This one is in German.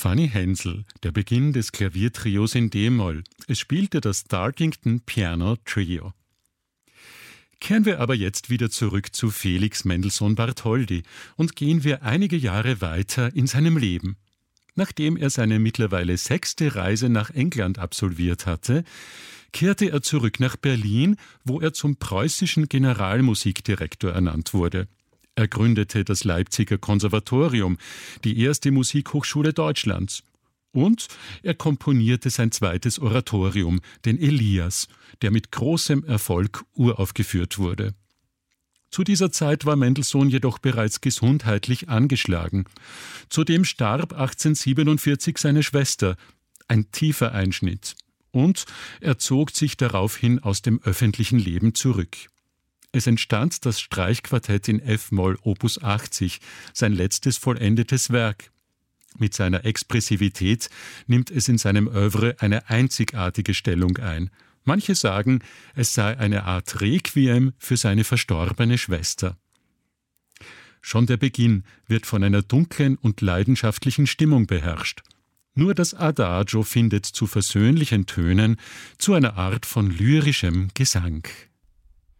Fanny Hensel, der Beginn des Klaviertrios in d-Moll. Es spielte das Dartington Piano Trio. Kehren wir aber jetzt wieder zurück zu Felix Mendelssohn Bartholdy und gehen wir einige Jahre weiter in seinem Leben. Nachdem er seine mittlerweile 6. Reise nach England absolviert hatte, kehrte er zurück nach Berlin, wo er zum preußischen Generalmusikdirektor ernannt wurde. Er gründete das Leipziger Konservatorium, die erste Musikhochschule Deutschlands. Und er komponierte sein zweites Oratorium, den Elias, der mit großem Erfolg uraufgeführt wurde. Zu dieser Zeit war Mendelssohn jedoch bereits gesundheitlich angeschlagen. Zudem starb 1847 seine Schwester, ein tiefer Einschnitt. Und er zog sich daraufhin aus dem öffentlichen Leben zurück. Es entstand das Streichquartett in F-Moll Opus 80, sein letztes vollendetes Werk. Mit seiner Expressivität nimmt es in seinem Œuvre eine einzigartige Stellung ein. Manche sagen, es sei eine Art Requiem für seine verstorbene Schwester. Schon der Beginn wird von einer dunklen und leidenschaftlichen Stimmung beherrscht. Nur das Adagio findet zu versöhnlichen Tönen, zu einer Art von lyrischem Gesang.